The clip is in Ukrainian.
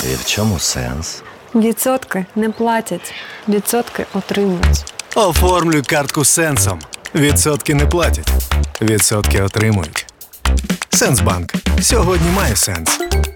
І в чому сенс? Відсотки не платять, відсотки отримують. Оформлюй картку з Сенсом. Відсотки не платять. Відсотки отримують. Сенсбанк. Сьогодні має сенс.